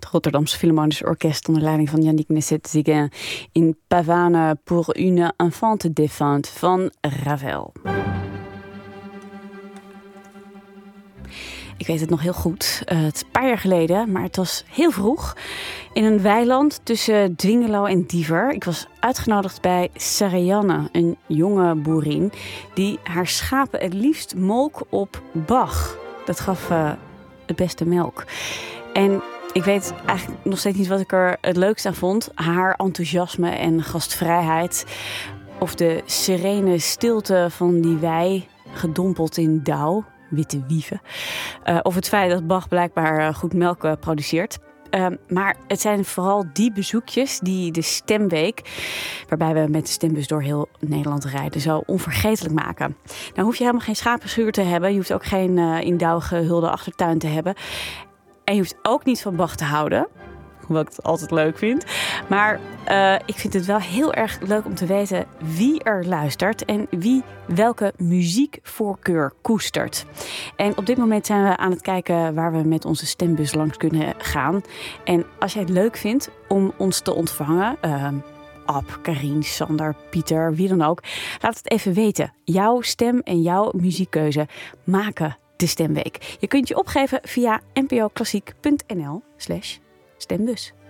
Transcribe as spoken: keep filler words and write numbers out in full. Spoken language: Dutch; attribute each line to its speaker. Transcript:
Speaker 1: Rotterdamse Philharmonisch Orkest onder leiding van Yannick Nézet-Séguin in Pavane pour une enfante défunte van Ravel. Ik weet het nog heel goed. Uh, het is een paar jaar geleden, maar het was heel vroeg. In een weiland tussen Dwingelo en Diever. Ik was uitgenodigd bij Sarianne, een jonge boerin, die haar schapen het liefst molk op Bach. Dat gaf uh, het beste melk. En ik weet eigenlijk nog steeds niet wat ik er het leukst aan vond. Haar enthousiasme en gastvrijheid. Of de serene stilte van die wei, gedompeld in dauw. Witte wieven. Uh, of het feit dat Bach blijkbaar uh, goed melk uh, produceert. Uh, maar het zijn vooral die bezoekjes die de Stemweek, waarbij we met de stembus door heel Nederland rijden, zo onvergetelijk maken. Nou hoef je helemaal geen schapenschuur te hebben. Je hoeft ook geen uh, in dauw gehulde achtertuin te hebben. En je hoeft ook niet van Bach te houden. Wat ik het altijd leuk vind. Maar uh, ik vind het wel heel erg leuk om te weten wie er luistert en wie welke muziekvoorkeur koestert. En op dit moment zijn we aan het kijken waar we met onze stembus langs kunnen gaan. En als jij het leuk vindt om ons te ontvangen, uh, Ab, Karien, Sander, Pieter, wie dan ook, laat het even weten. Jouw stem en jouw muziekkeuze maken de Stemweek. Je kunt je opgeven via npoklassiek punt n l slash stembus.